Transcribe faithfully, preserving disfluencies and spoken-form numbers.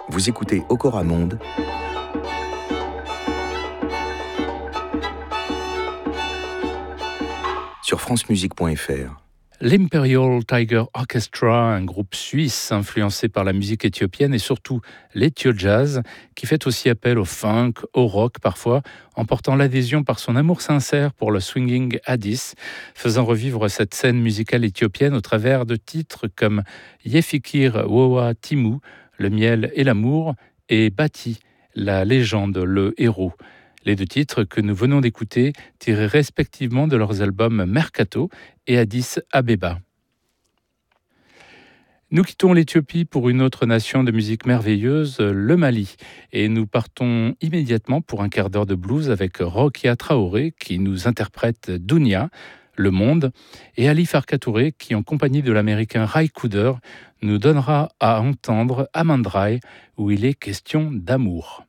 Vous écoutez Okora Monde sur france musique point f r. L'Imperial Tiger Orchestra, un groupe suisse influencé par la musique éthiopienne et surtout l'éthio-jazz, qui fait aussi appel au funk, au rock parfois, en portant l'adhésion par son amour sincère pour le swinging Addis, faisant revivre cette scène musicale éthiopienne au travers de titres comme Yefikir Wowa Timu, le miel et l'amour, et Bati, la légende, le héros. Les deux titres que nous venons d'écouter, tirés respectivement de leurs albums Mercato et Addis Abeba. Nous quittons l'Éthiopie pour une autre nation de musique merveilleuse, le Mali. Et nous partons immédiatement pour un quart d'heure de blues avec Rokia Traoré qui nous interprète Dounia, Le Monde, et Ali Farka Touré qui, en compagnie de l'américain Ray Cooder, nous donnera à entendre Amandrai où il est question d'amour.